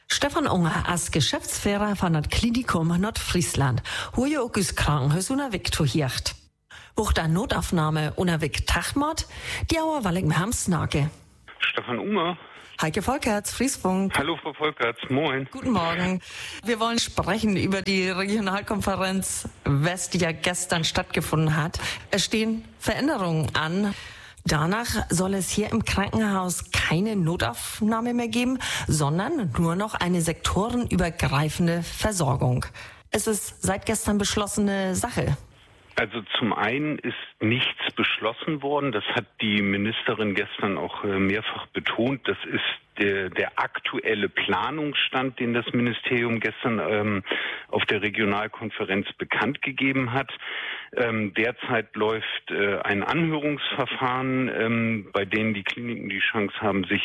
Stefan Unger als Geschäftsführer von das Klinikum Nordfriesland, wo ihr auch das Krankenhaus unterwegs hiert. Wo der Notaufnahme unterwegs Tachtmord, die aber weil ich mir hamsnake. Stefan Unger. Heike Volkerts, Friesfunk. Hallo Frau Volkerts, moin. Guten Morgen. Wir wollen sprechen über die Regionalkonferenz West, die ja gestern stattgefunden hat. Es stehen Veränderungen an. Danach soll es hier im Krankenhaus keine Notaufnahme mehr geben, sondern nur noch eine sektorenübergreifende Versorgung. Es ist seit gestern beschlossene Sache. Also zum einen ist nichts beschlossen worden. Das hat die Ministerin gestern auch mehrfach betont. Das ist der aktuelle Planungsstand, den das Ministerium gestern auf der Regionalkonferenz bekannt gegeben hat. Derzeit läuft ein Anhörungsverfahren, bei denen die Kliniken die Chance haben, sich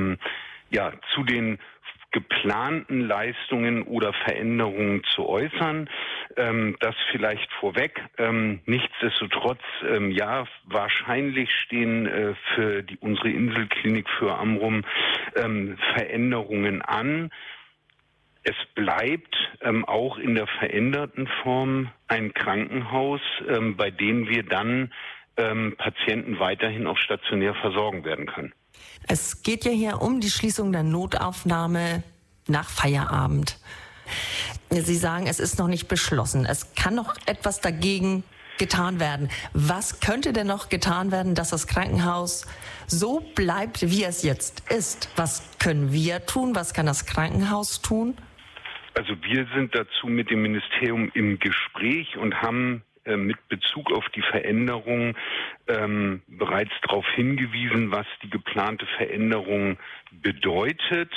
zu den geplanten Leistungen oder Veränderungen zu äußern. Das vielleicht vorweg. Nichtsdestotrotz, wahrscheinlich stehen für unsere Inselklinik für Amrum Veränderungen an. Es bleibt auch in der veränderten Form ein Krankenhaus, bei dem wir dann Patienten weiterhin auch stationär versorgen werden können. Es geht ja hier um die Schließung der Notaufnahme nach Feierabend. Sie sagen, es ist noch nicht beschlossen. Es kann noch etwas dagegen getan werden. Was könnte denn noch getan werden, dass das Krankenhaus so bleibt, wie es jetzt ist? Was können wir tun? Was kann das Krankenhaus tun? Also wir sind dazu mit dem Ministerium im Gespräch und haben mit Bezug auf die Veränderung bereits darauf hingewiesen, was die geplante Veränderung bedeutet.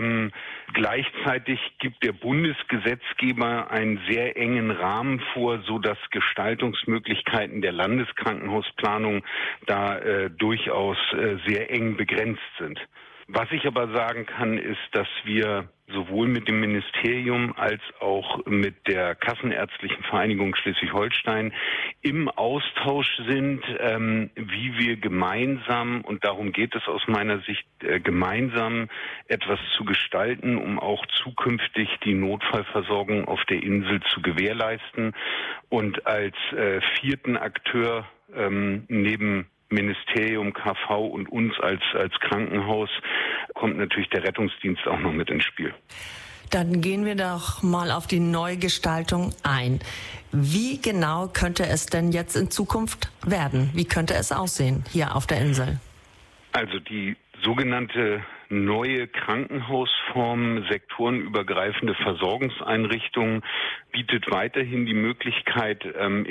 Gleichzeitig gibt der Bundesgesetzgeber einen sehr engen Rahmen vor, so dass Gestaltungsmöglichkeiten der Landeskrankenhausplanung da durchaus sehr eng begrenzt sind. Was ich aber sagen kann, ist, dass wir sowohl mit dem Ministerium als auch mit der Kassenärztlichen Vereinigung Schleswig-Holstein im Austausch sind, wie wir gemeinsam, und darum geht es aus meiner Sicht, gemeinsam etwas zu gestalten, um auch zukünftig die Notfallversorgung auf der Insel zu gewährleisten. Und als vierten Akteur neben Ministerium, KV und uns als Krankenhaus kommt natürlich der Rettungsdienst auch noch mit ins Spiel. Dann gehen wir doch mal auf die Neugestaltung ein. Wie genau könnte es denn jetzt in Zukunft werden? Wie könnte es aussehen hier auf der Insel? Also die sogenannte neue Krankenhausform, sektorenübergreifende Versorgungseinrichtung, bietet weiterhin die Möglichkeit,